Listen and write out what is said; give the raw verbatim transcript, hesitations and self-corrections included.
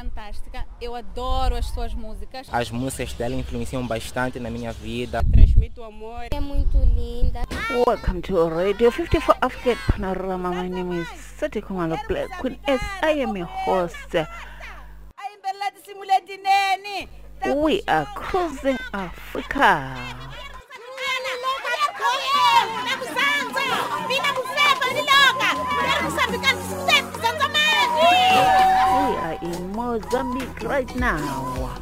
fantástica. Eu adoro as suas músicas. As músicas dela influenciam bastante na minha vida. Transmite o amor. É muito linda. Welcome to Radio fifty-four African Panorama. My name is Sati Kumalo Black Queen as I am your host. We are cruising Africa. We are in Mozambique right now.